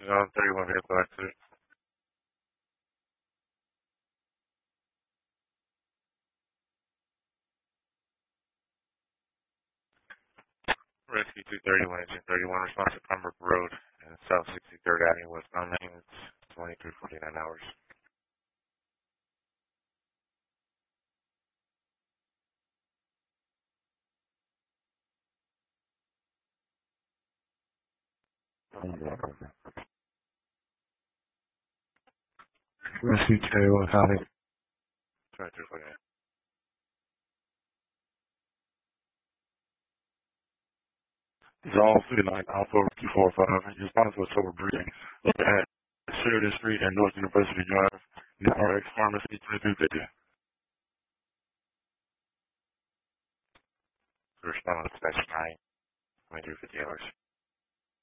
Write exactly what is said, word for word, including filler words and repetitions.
on thirty-one vehicle accident. Rescue two thirty-one, engine thirty-one, response to Pembroke Road and South sixty-third Avenue, westbound lane. It's twenty-three forty-nine hours. Rescue two, copy. twenty-three forty-nine. Dissolve thirty-nine, Alpha two four five, response to a sober breathing. Look at Sheridan Street and North University Drive, near R X Pharmacy, twenty-three fifty. Respond to dispatch nine, twenty-three fifty hours.